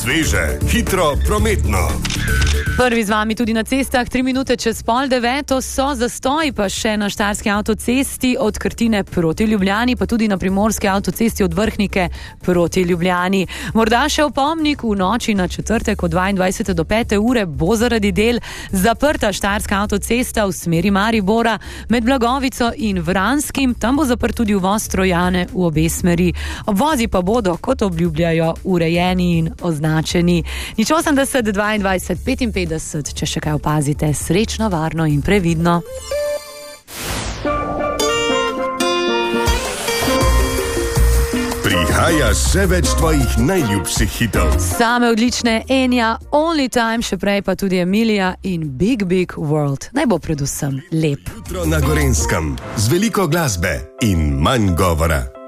Sveže, hitro, prometno. Prvi z vami tudi na cestah, 3 minute čez 8:30 so zastoji pa še na Štajerski avtocesti od Krtine proti Ljubljani, pa tudi na Primorski avtocesti od Vrhnike proti Ljubljani. Morda še opomnik, v noči na četrtek od 22. do 5. ure bo zaradi del zaprta Štajerska avtocesta v smeri Maribora med Blagovico in Vranskim, tam bo zaprt tudi uvoz Trojane v obe smeri. Obvozi pa bodo, kot obljubljajo, urejeni in označeni. Nič 80, 22, 55, če še kaj opazite, srečno, varno in previdno. Prihaja še več tvojih najljubših hitov. Same odlične Enya, Only Time, še prej pa tudi Emilia in Big Big World. Naj bo predvsem lep. Jutro na Gorenjskem z veliko glasbe in manj govora.